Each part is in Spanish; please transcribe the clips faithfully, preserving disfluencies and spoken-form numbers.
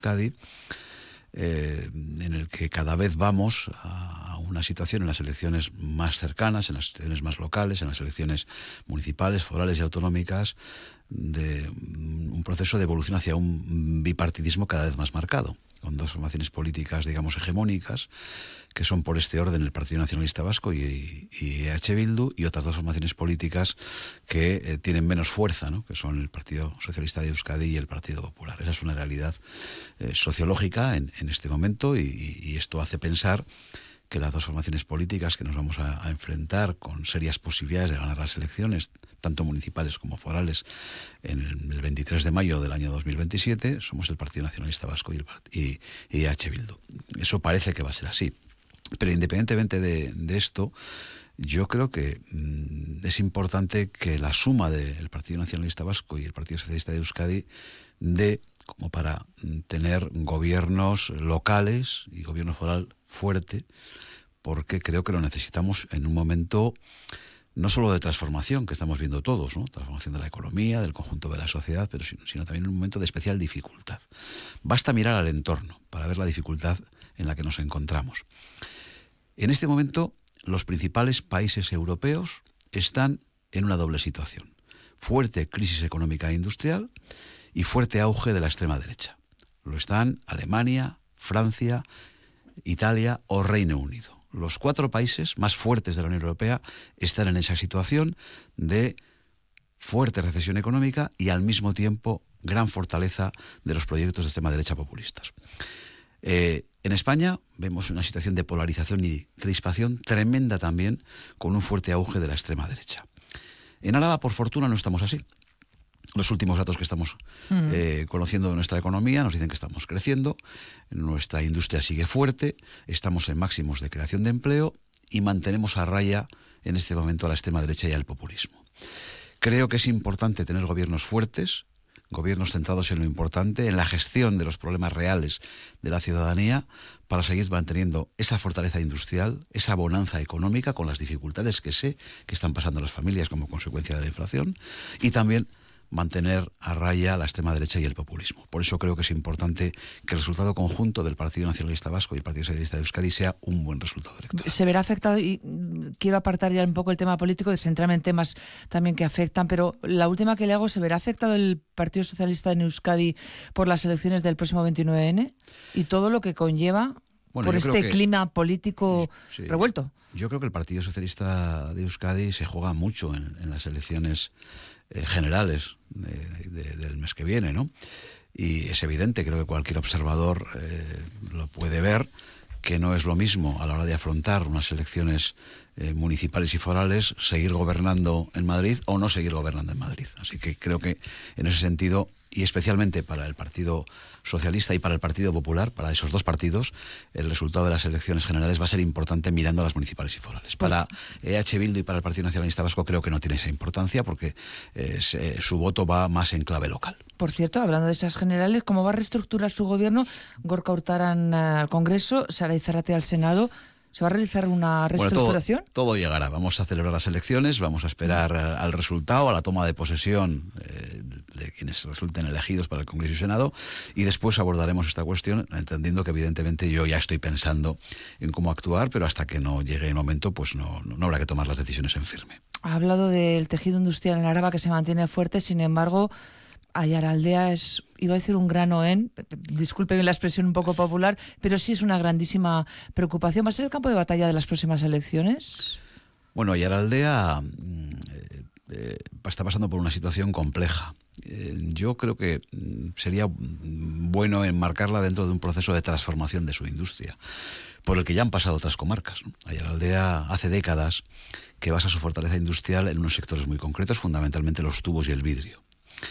Euskadi, eh, en el que cada vez vamos a una situación en las elecciones más cercanas, en las elecciones más locales, en las elecciones municipales, forales y autonómicas, de un proceso de evolución hacia un bipartidismo cada vez más marcado, con dos formaciones políticas, digamos, hegemónicas, que son por este orden el Partido Nacionalista Vasco y, y E H Bildu, y otras dos formaciones políticas que eh, tienen menos fuerza, ¿no?, que son el Partido Socialista de Euskadi y el Partido Popular. Esa es una realidad eh, sociológica en, en este momento, y, y esto hace pensar que las dos formaciones políticas que nos vamos a, a enfrentar con serias posibilidades de ganar las elecciones, tanto municipales como forales, en el, el veintitrés de mayo del año dos mil veintisiete, somos el Partido Nacionalista Vasco y, el, y, y E H Bildu. Eso parece que va a ser así. Pero independientemente de, de esto, yo creo que mmm, es importante que la suma del Partido Nacionalista Vasco y el Partido Socialista de Euskadi dé como para tener gobiernos locales y gobierno foral fuerte, porque creo que lo necesitamos en un momento no solo de transformación, que estamos viendo todos, ¿no?, transformación de la economía, del conjunto de la sociedad, pero sino, sino también en un momento de especial dificultad. Basta mirar al entorno para ver la dificultad en la que nos encontramos. En este momento, los principales países europeos están en una doble situación: fuerte crisis económica e industrial y fuerte auge de la extrema derecha. Lo están Alemania, Francia, Italia o Reino Unido. Los cuatro países más fuertes de la Unión Europea están en esa situación de fuerte recesión económica y al mismo tiempo gran fortaleza de los proyectos de extrema derecha populistas. Eh, en España vemos una situación de polarización y crispación tremenda también, con un fuerte auge de la extrema derecha. En Álava, por fortuna, no estamos así. Los últimos datos que estamos uh-huh. eh, conociendo de nuestra economía nos dicen que estamos creciendo, nuestra industria sigue fuerte, estamos en máximos de creación de empleo y mantenemos a raya en este momento a la extrema derecha y al populismo. Creo que es importante tener gobiernos fuertes, gobiernos centrados en lo importante, en la gestión de los problemas reales de la ciudadanía, para seguir manteniendo esa fortaleza industrial, esa bonanza económica, con las dificultades que sé que están pasando las familias como consecuencia de la inflación, y también mantener a raya la extrema derecha y el populismo. Por eso creo que es importante que el resultado conjunto del Partido Nacionalista Vasco y el Partido Socialista de Euskadi sea un buen resultado electoral. Se verá afectado, y quiero apartar ya un poco el tema político y centrarme en temas también que afectan, pero la última que le hago: ¿se verá afectado el Partido Socialista en Euskadi por las elecciones del próximo veintinueve ene y todo lo que conlleva bueno, por este que, clima político sí, revuelto? Yo creo que el Partido Socialista de Euskadi se juega mucho en, en las elecciones eh, generales de, de, del mes que viene, ¿no? Y es evidente, creo que cualquier observador eh, lo puede ver, que no es lo mismo a la hora de afrontar unas elecciones eh, municipales y forales seguir gobernando en Madrid o no seguir gobernando en Madrid. Así que creo que en ese sentido, y especialmente para el Partido Socialista y para el Partido Popular, para esos dos partidos, el resultado de las elecciones generales va a ser importante mirando a las municipales y forales. Pues, para E H Bildu y para el Partido Nacionalista Vasco creo que no tiene esa importancia, porque eh, se, su voto va más en clave local. Por cierto, hablando de esas generales, ¿cómo va a reestructurar su gobierno? Gorka Urtaran al Congreso, Saray Zarate al Senado. ¿Se va a realizar una reestructuración? Bueno, todo, todo llegará. Vamos a celebrar las elecciones, vamos a esperar al resultado, a la toma de posesión eh, de quienes resulten elegidos para el Congreso y Senado, y después abordaremos esta cuestión, entendiendo que evidentemente yo ya estoy pensando en cómo actuar, pero hasta que no llegue el momento, pues no, no, no habrá que tomar las decisiones en firme. Ha hablado del tejido industrial en Araba, que se mantiene fuerte, sin embargo, Aiaraldea es, iba a decir un grano en, disculpen la expresión un poco popular, pero sí es una grandísima preocupación. ¿Va a ser el campo de batalla de las próximas elecciones? Bueno, Aiaraldea eh, eh, está pasando por una situación compleja. Eh, yo creo que sería bueno enmarcarla dentro de un proceso de transformación de su industria, por el que ya han pasado otras comarcas, ¿no? Aiaraldea hace décadas que basa su fortaleza industrial en unos sectores muy concretos, fundamentalmente los tubos y el vidrio.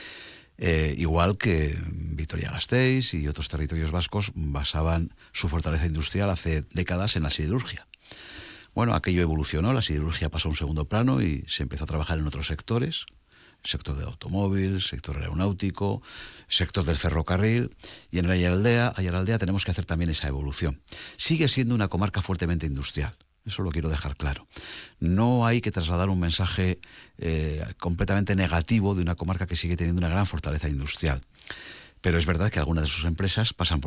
Eh, igual que Vitoria-Gasteiz y otros territorios vascos basaban su fortaleza industrial hace décadas en la siderurgia. Bueno, aquello evolucionó, la siderurgia pasó a un segundo plano y se empezó a trabajar en otros sectores, sector del automóvil, sector aeronáutico, sector del ferrocarril, y en Aiaraldea, Aiaraldea tenemos que hacer también esa evolución. Sigue siendo una comarca fuertemente industrial. Eso lo quiero dejar claro. No hay que trasladar un mensaje eh, completamente negativo de una comarca que sigue teniendo una gran fortaleza industrial. Pero es verdad que algunas de sus empresas pasan por